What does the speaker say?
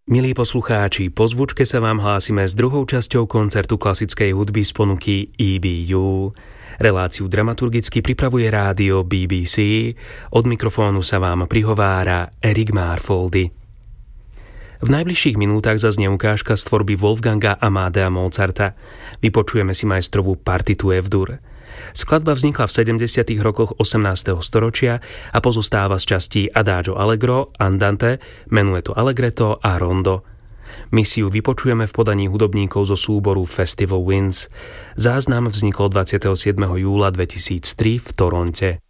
Milí poslucháči, po zvučke sa vám hlásime s druhou časťou koncertu klasickej hudby z ponuky EBU. Reláciu dramaturgicky pripravuje rádio BBC, od mikrofónu sa vám prihovára Erik Marfoldy. V najbližších minútach zaznie ukážka z tvorby Wolfganga Amadea Mozarta. Vypočujeme si majstrovú partitu F-dur. Skladba vznikla v 70. rokoch 18. storočia a pozostáva z častí Adagio Allegro, Andante, Menuetto Allegretto a Rondo. My si ju vypočujeme v podaní hudobníkov zo súboru Festival Winds. Záznam vznikol 27. júla 2003 v Toronte.